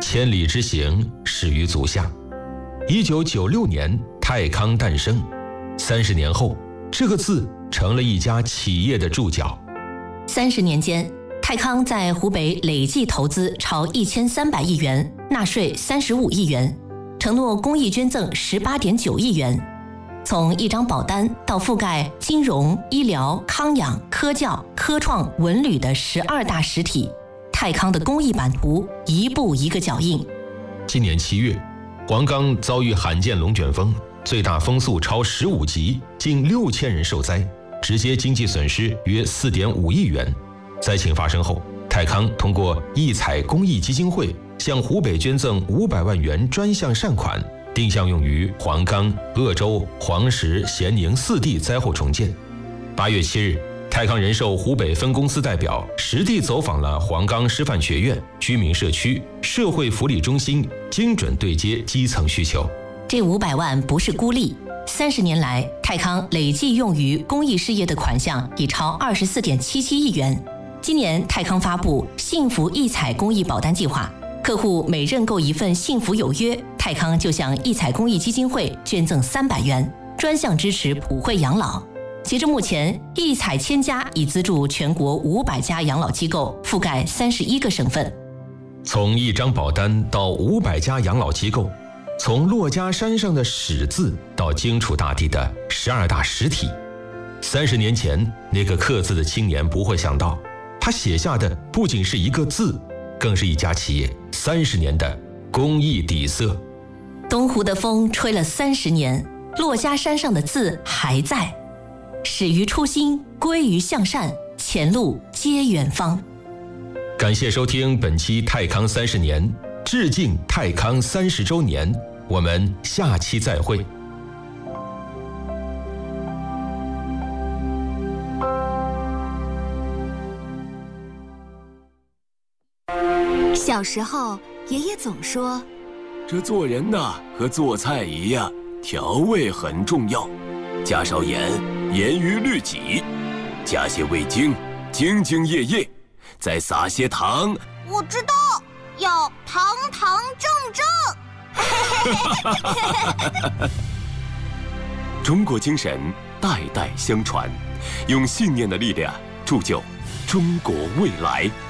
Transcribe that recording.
千里之行，始于足下。1996年，泰康诞生。30年后，这个字成了一家企业的注脚。 30年间，泰康在湖北累计投资超1300亿元，纳税35亿元，承诺公益捐赠18.9亿元。从一张保单到覆盖金融、医疗、康养、科教、科创、文旅的12大实体，泰康的公益版图一步一个脚印。 今年7月，黄冈遭遇罕见龙卷风，最大风速超15级，近6000人受灾，直接经济损失约4.5亿元。灾情发生后，泰康通过艺彩公益基金会向湖北捐赠500万元专项善款，定向用于黄冈、鄂州、黄石、咸宁4地灾后重建。8月7日，泰康人寿湖北分公司代表实地走访了黄冈师范学院、居民社区、社会福利中心，精准对接基层需求。 这500万不是孤立，30年来，泰康累计用于公益事业的款项已超24.77亿元。今年，泰康发布幸福艺彩公益保单计划，客户每认购一份幸福有约，泰康就向艺彩公益基金会捐赠300元，专项支持普惠养老。截至目前，艺彩千家已资助全国500家养老机构，覆盖31个省份。 从一张保单到500家养老机构，从珞珈山上的始字到荆楚大地的12大实体。30年前，那个刻字的青年不会想到，他写下的不仅是一个字，更是一家企业30年的公益底色。 东湖的风吹了30年，珞珈山上的字还在。始于初心，归于向善，前路皆远方。 感谢收听本期泰康30年，致敬泰康30周年。我们下期再会。 小时候，爷爷总说， 这做人呐，和做菜一样，调味很重要，加少盐，严于律己；加些味精，兢兢业业；再撒些糖。 我知道，要堂堂正正。 中国精神代代相传，用信念的力量铸就中国未来。